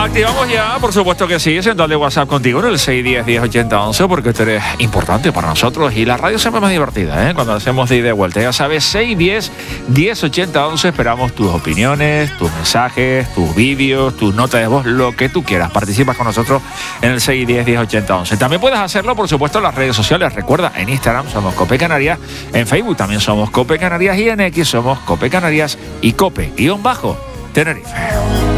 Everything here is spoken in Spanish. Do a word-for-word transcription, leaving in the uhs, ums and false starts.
Activamos ya, por supuesto que sí, central de WhatsApp contigo en el seis uno cero, diez ochenta once, porque tú eres importante para nosotros y la radio siempre es más divertida, ¿eh? Cuando hacemos de ida y vuelta. Ya sabes, seis uno cero, diez ochenta once, esperamos tus opiniones, tus mensajes, tus vídeos, tus notas de voz, lo que tú quieras. Participas con nosotros en el seis uno cero, diez ochenta once. También puedes hacerlo, por supuesto, en las redes sociales. Recuerda, en Instagram somos Cope Canarias, en Facebook también somos Cope Canarias y en X somos Cope Canarias y Cope-Tenerife.